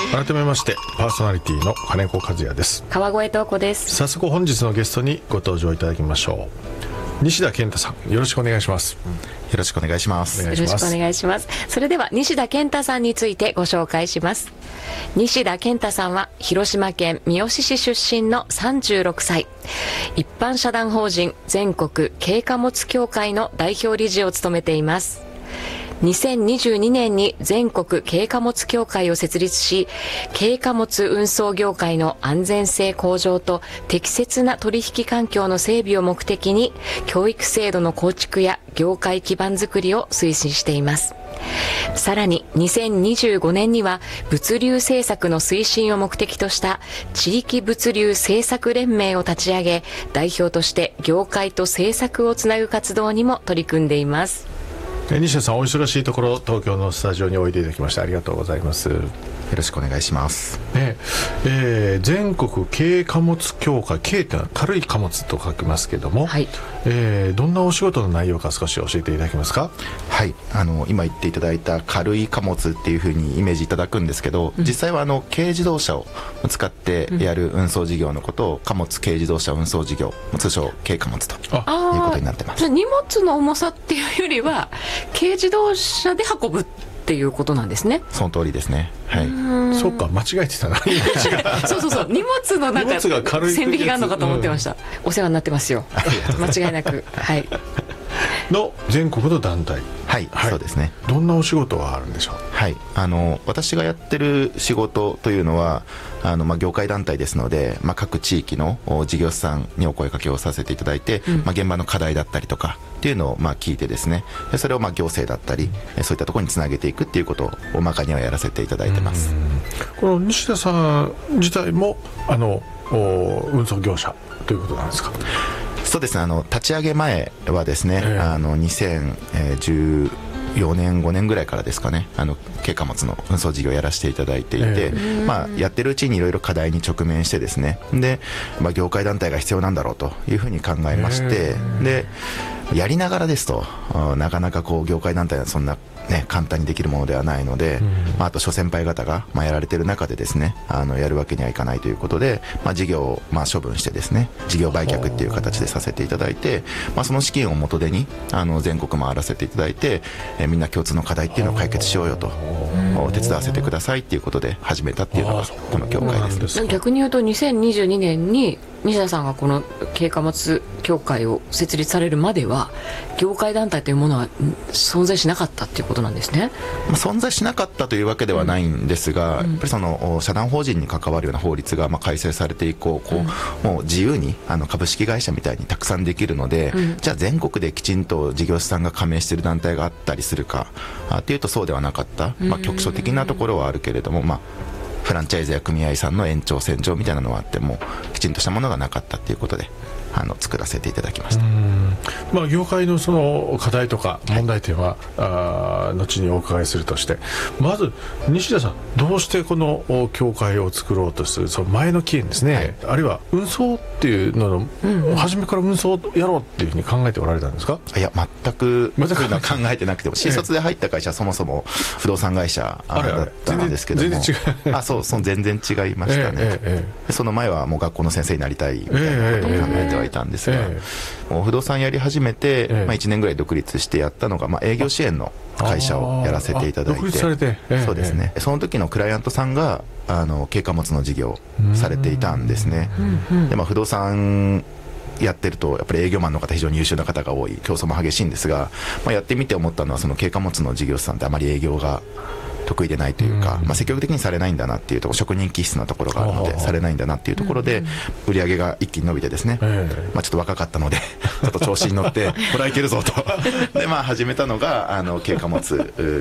改めましてパーソナリティの金子和也です。 川越東子です。 早速本日のゲストにご登場いただきましょう。西田健太さん、よろしくお願いします。 よろしくお願いします。 よろしくお願いします。それでは西田健太さんについてご紹介します。西田健太さんは広島県三次市出身の36歳。一般社団法人全国軽貨物協会の代表理事を務めています。2022年に全国軽貨物協会を設立し、軽貨物運送業界の安全性向上と適切な取引環境の整備を目的に、教育制度の構築や業界基盤づくりを推進しています。さらに2025年には物流政策の推進を目的とした地域物流政策連盟を立ち上げ、代表として業界と政策をつなぐ活動にも取り組んでいます。 西田さん、お忙しいところ東京のスタジオにおいでいただきましてありがとうございます。 よろしくお願いします。 全国軽貨物協会、軽というのは軽い貨物と書きますけども、 はい、 どんなお仕事の内容か少し教えていただけますか。 はい、今言っていただいた軽い貨物っていうふうにイメージいただくんですけど、実際は軽自動車を使ってやる運送事業のことを貨物軽自動車運送事業、通称軽貨物ということになってます。 じゃあ荷物の重さっていうよりは軽自動車で運ぶっていうことなんですね。 その通りですね。はい。 そうか、間違えてたな。 そう荷物のなんか荷物が軽い線引きがあるのかと思ってました。お世話になってますよ。間違いなく。はい。 の全国の団体。 はい、そうですね。 どんなお仕事があるんでしょう。 はい、私がやってる仕事というのは業界団体ですので、各地域の事業者さんにお声かけをさせていただいて、現場の課題だったりとかっていうのを聞いてですね、それを行政だったりそういったところにつなげていくっていうことを大まかにはやらせていただいてます。 この西田さん自体も運送業者ということなんですか。 そうですね、立ち上げ前はですね、2014年5年ぐらいからですかね、軽貨物の運送事業をやらせていただいていて、やってるうちにいろいろ課題に直面してですね、で、業界団体が必要なんだろうというふうに考えまして、でやりながらですとなかなか業界団体はそんな簡単にできるものではないので、あと諸先輩方がやられてる中でですね、やるわけにはいかないということで、事業を処分してですね、事業売却っていう形でさせていただいて、その資金を元手に全国回らせていただいて、みんな共通の課題っていうのを解決しようよと、手伝わせてくださいっていうことで始めたっていうのがこの協会です。 逆に言うと2022年に西田さんがこの軽貨物協会を設立されるまでは業界団体というものは存在しなかったっていうことなんですね。 存在しなかったというわけではないんですが、やっぱりその社団法人に関わるような法律が改正されて以降、もう自由に株式会社みたいにたくさんできるので、じゃあ全国できちんと事業者さんが加盟している団体があったりするかっていうとそうではなかった、局所的なところはあるけれども、フランチャイズや組合さんの延長線上みたいなのはあってもきちんとしたものがなかったということで作らせていただきました。 業界のその課題とか問題点は、後にお伺いするとして、まず西田さん、どうしてこの協会を作ろうとするその前の期限ですね、あるいは運送っていうのの、初めから運送をやろうっていうふうに考えておられたんですか。 いや、全くそういうのは考えてなくても、新卒で入った会社はそもそも不動産会社だったんですけども、 全然違う。 そう全然違いましたね。その前はもう学校の先生になりたいみたいなことを考えてはいたんですが、もう不動産やり始めて、1年ぐらい独立してやったのが、営業支援の会社をやらせていただいて、 独立されて、 そうですね、その時のクライアントさんが軽貨物の事業をされていたんですね。で、不動産やってるとやっぱり営業マンの方非常に優秀な方が多い、競争も激しいんですが、やってみて思ったのは、その軽貨物の事業者さんってあまり営業が得意でないというか、積極的にされないんだなっていうところ、職人気質なところがあるのでされないんだなっていうところで、売り上げが一気に伸びてですね、ちょっと若かったのでちょっと調子に乗ってこれはいけるぞとで、始めたのが軽貨物